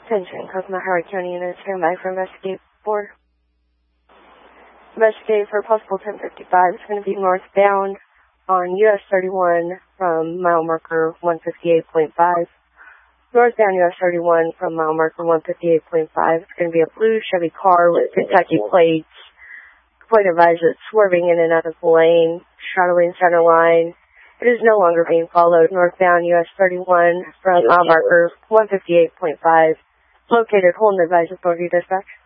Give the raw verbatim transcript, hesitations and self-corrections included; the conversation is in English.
Attention, Coconut Howard County units, stand by for investigate four. Investigate for possible ten fifty-five. It's going to be northbound on U S thirty-one from mile marker one fifty-eight point five. Northbound U S thirty-one from mile marker one fifty-eight point five. It's going to be a blue Chevy car with Kentucky plates. Point advised it's swerving in and out of the lane, straddling center line. It is no longer being followed. Northbound U S thirty-one from mile marker one fifty-eight point five. Located. Hold and advise authority dispatch.